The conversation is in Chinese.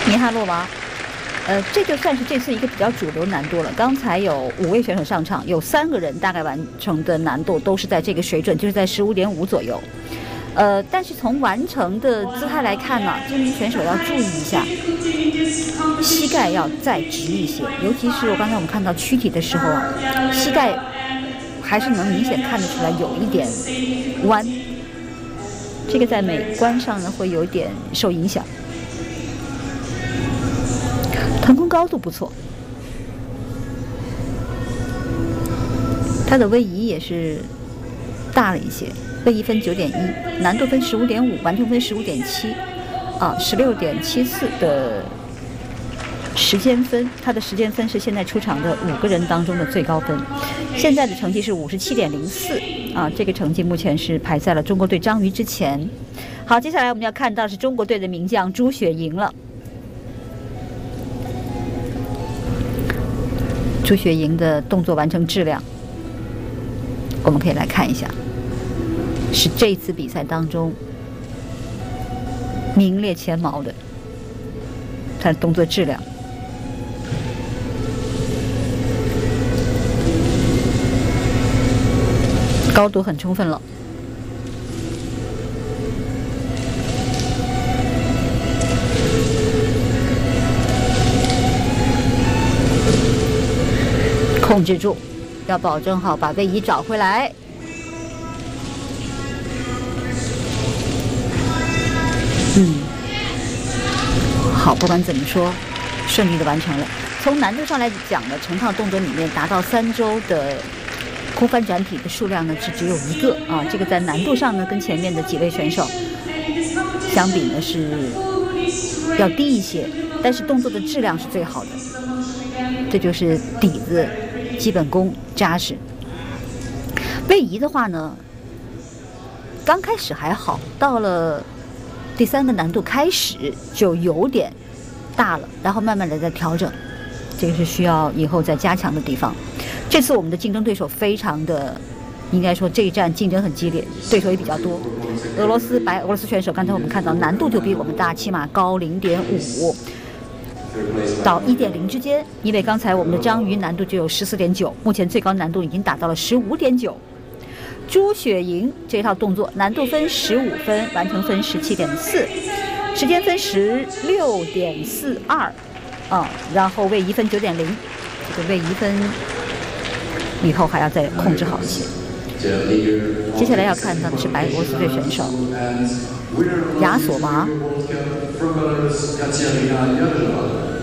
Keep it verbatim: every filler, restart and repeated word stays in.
米哈洛娃。呃，这就算是这次一个比较主流难度了。刚才有五位选手上场，有三个人大概完成的难度都是在这个水准，就是在十五点五左右。呃，但是从完成的姿态来看呢，这名选手要注意一下，膝盖要再直一些，尤其是我刚才我们看到躯体的时候啊，膝盖还是能明显看得出来有一点弯，这个在美观上呢会有一点受影响。腾空高度不错，它的位移也是大了一些，位移分九点一，难度分十五点五，完成分十五点七，啊，十六点七四的时间分，它的时间分是现在出场的五个人当中的最高分，现在的成绩是五十七点零四，啊，这个成绩目前是排在了中国队张瑜之前。好，接下来我们要看到是中国队的名将朱雪莹了。朱雪莹的动作完成质量，我们可以来看一下，是这一次比赛当中名列前茅的，她的动作质量。高度很充分了。控制住，要保证好把位移找回来。嗯，好，不管怎么说，顺利的完成了。从难度上来讲呢，成套动作里面达到三周的空翻转体的数量呢是只有一个啊，这个在难度上呢跟前面的几位选手相比呢是要低一些，但是动作的质量是最好的，这就是底子。基本功扎实。位移的话呢，刚开始还好，到了第三个难度开始就有点大了，然后慢慢的在调整，这个是需要以后再加强的地方。这次我们的竞争对手非常的，应该说这一站竞争很激烈，对手也比较多。俄罗斯白俄罗斯选手，刚才我们看到难度就比我们大，起码高零点五。到 一点零 之间，因为刚才我们的张瑜难度就有 十四点九， 目前最高难度已经达到了 十五点九。 朱雪莹这套动作难度分十五分，完成分 十七点四， 时间分 十六点四二， 啊，然后位移分 九点零， 这个位移分以后还要再控制好一些。接下来要看到的是白俄罗斯队选手亚索娃。